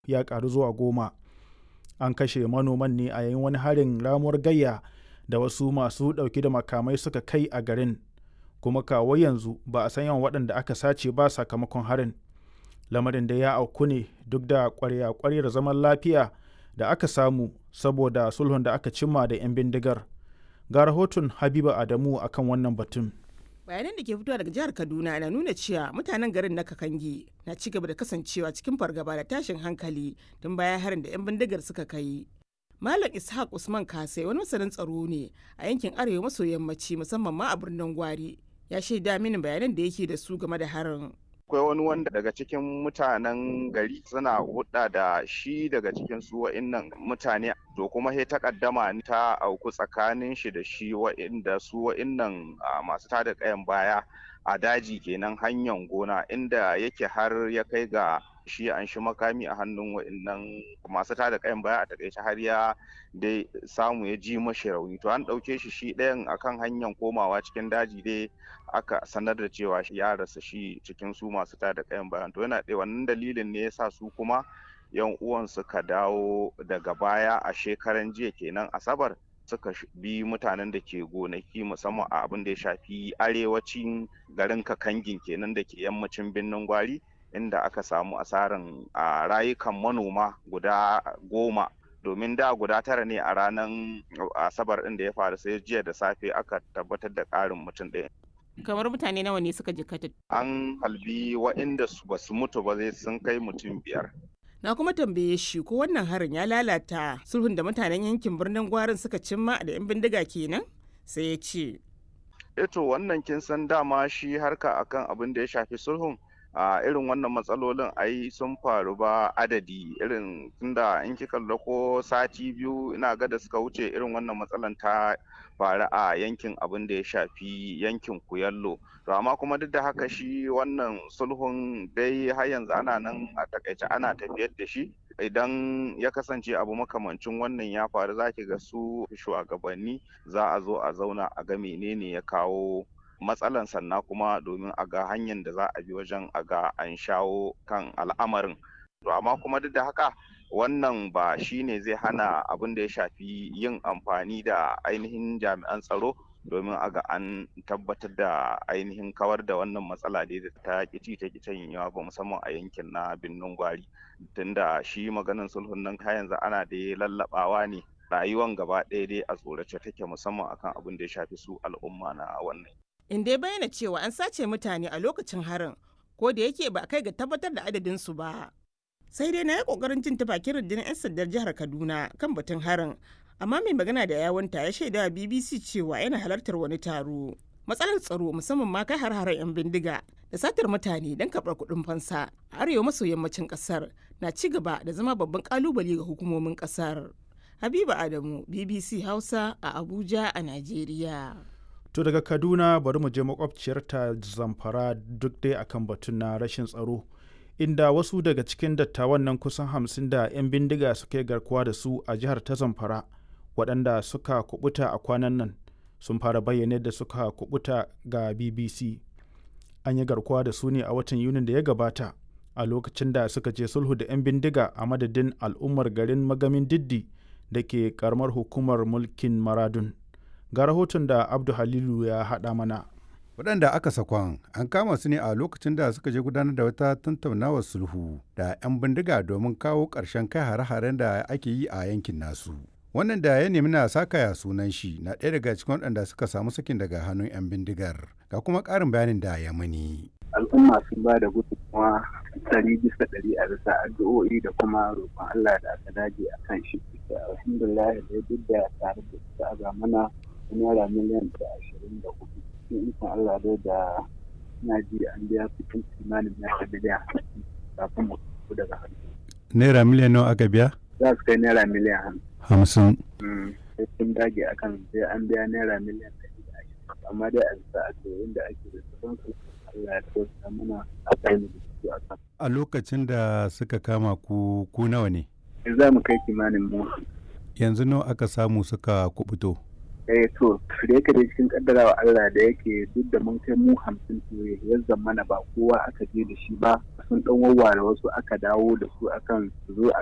ya ƙaru zuwa 10. An kashe manoman ne a yayin wani harin ramuwar gayya da wasu masu ɗauke da makamai suka kai a garin, kuma kawo yanzu ba a san yawan waɗanda aka sace ba sakamakon harin. Lamarin da ya auku ne duk da ƙwarya-ƙwaryar zaman lafiya da aka samu saboda sulhun da aka cimma da 'yan bindigar. Ga rahoton Habiba Adamu akan wannan batun. Bayanan da ke fitowa daga jihar Kaduna na nuna cewa mutanen garin na Kakangi na ci gaba da kasancewa cikin fargaba da tashin hankali tun bayan harin da 'yan bindigar suka kai. Malam Ishaq Usman Kasai wani masanin tsaro ne a yankin arewa maso yammaci musamman ma a birnin Gwari. Ya shaida mini bayanan da yake da su game da harin. Akwai wani wanda daga cikin mutanen gari suna hudda da shi daga cikin su wa'innan mutane, to kuma sai takaddama ta auku tsakanin shi da shi wa'innan masu tada kayan baya a daji kenan hanyar gona, inda yake har ya kai ga shi an shi makami a hannun wa'innan masu tada kayan baya, a takaice har ya dai samu ya ji mashi rauni. To an ɗauke shi ɗayan akan hanyar komawa cikin daji dai aka sanar da cewa ya rasa shi cikin su masu tada kayan bayan. To yana ɗaya wannan dalilin ne yasa su kuma yan uwan suka dawo daga baya a shekaran jiya kenan Asabar, suka bi mutanen da ke gonaki musamman a abin da ya shafi arewacin garin Kakangin kenan da ke yammacin birnin Gwari, inda aka samu asaran rayukan manoma guda 10, domin da guda 9 ne a ranar Asabar ɗin da ya faru, sai jiya da safe aka tabbatar da ƙarin mutum ɗaya. Kamar mutane nawa ne suka jikkata? An halbi waɗanda ba su mutu ba zai sun kai mutum 5. Na kuma tambaye shi ko wannan harin ya lalata sulhun da mutanen yankin birnin Gwarin suka cimma da 'yan bindiga kenan? Sai ya ce. Eto wannan kin san dama shi harka akan abin da ya shafi sulhun, a irin wannan matsalolin ai sun faru ba adadi, irin tunda in kika lura ko sati 2 ina ga da suka wuce irin wannan matsalan ta faru a yankin abin da ya shafi yankin Kuyallo. To amma kuma duk da haka shi wannan sulhun dai har yanzu ana nan a takaice ana tafiyar da shi. Idan ya kasance abu makamancin wannan ya faru, zaki ga su shugabanni za a zo a zauna a ga menene ya kawo matsalan, sannan kuma domin a ga hanyar da za a bi wajen a ga an shawo kan al'amarin. To amma kuma duk da haka wannan ba shi ne zai hana abin da ya shafi yin amfani da ainihin jami'an tsaro domin a ga an tabbatar da ainihin kawar da wannan matsala da ta kici ta kicin yawa ba, musamman a yankin na Birnin Gwari, tunda shi maganin sulhun nan yanzu ana da lallabawa ne, rayuwan gaba ɗaya dai a tsorace take, musamman akan abin da ya shafi su al'umma na wannan. In dai bayyana cewa an sace mutane a lokacin harin, ko da yake ba kai ga tabbatar da adadin su ba. Sai dai na yi kokarin jin ta bakin rundunar 'yan sandar jihar Kaduna kan batun harin, amma mai magana da yawunta ya shaida BBC cewa yana halartar wani taro. Matsalar tsaro musamman ma kai har-haren 'yan bindiga da satar mutane don karɓar kuɗin fansa a arewa maso yammacin ƙasar na ci gaba da zama babban ƙalubale ga hukumomin ƙasar. Habiba Adamu, BBC Hausa a Abuja a Najeriya. To daga Kaduna bari mu je makwabciyarta Zamfara duk dai akan batun na rashin tsaro, inda wasu daga cikin dattawan nan kusan 50 da 'yan bindiga suka yi garkuwa da su a jihar ta Zamfara, waɗanda suka kubuta a kwanan nan sun fara bayyana da suka kubuta ga BBC. An yi garkuwa da su ne a watan Yunin da ya gabata, a lokacin da suka je sulhu da 'yan bindiga a madadin al'ummar garin Magamin Diddi da ke karamar hukumar mulkin Maradun. Ga rahoton da Abdu Halilu ya haɗa mana. Waɗanda aka sakon an kama su ne a lokacin da suka je gudanar da wata tattaunawar sulhu da 'yan bindiga domin kawo ƙarshen kai hare-haren da ake yi a yankin nasu. Wannan da ya nemi na sakaya sunan shi na ɗaya daga cikin waɗanda suka samu sakin daga hannun 'yan bindigar. Ga kuma ƙarin bayanin da ya mani. Al'umma sun ba da gudunmawa 100% a bisa addu'o'i da kuma roƙon Allah da aka dage a kan shi. Alhamdulillah da duk da tare da suka aga mana naira miliyan 24. In Allah dai da na ji an biya cikin kimanin naira miliyan kafin mu fito daga hannu. Naira miliyan nawa aka biya? Za su kai naira miliyan 50. Sai sun dage akan sai an biya naira miliyan 120. Amma dai a bisa addu'o'in da ake da su Allah ya tausa mana a kai mu da su. A lokacin da suka kama ku nawa ne? Za mu kai kimanin mu. Yanzu nawa aka samu suka kubuto? To da yake da cikin kaddarawa Allah da yake duk da mun kai mu 50 to ya zamana ba kowa aka je da shi ba, sun dan wawware wasu aka dawo da su akan zo a